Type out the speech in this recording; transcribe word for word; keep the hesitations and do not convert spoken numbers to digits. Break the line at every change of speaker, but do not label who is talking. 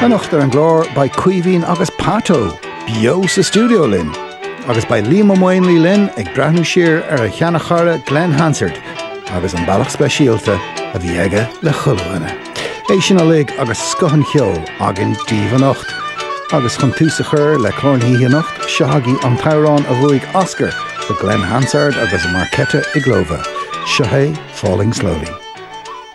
Anocht ar an glór by Cuivín agus Pato, bio sa studio linn. Agus by Lima Moinley linn ag brathnú siar ar a cheannachara Glenn Hansard, agus an bailach speisialta a bhí aige le chulúine. É sin a lig agus scohan cheol agin díomh anocht. Agus chun túsa chur le clónhíí anocht, seothagaí an tárán a bhuaig Oscar, the Glenn Hansard agus Marketa Iglova. Shahé Falling Slowly.